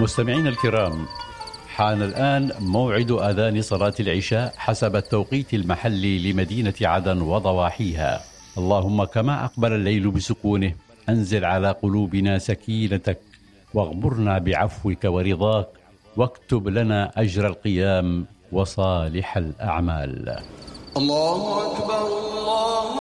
مستمعين الكرام، حان الآن موعد أذان صلاة العشاء حسب التوقيت المحلي لمدينة عدن وضواحيها. اللهم كما أقبل الليل بسكونه أنزل على قلوبنا سكينتك، واغمرنا بعفوك ورضاك، واكتب لنا أجر القيام وصالح الأعمال. الله أكبر الله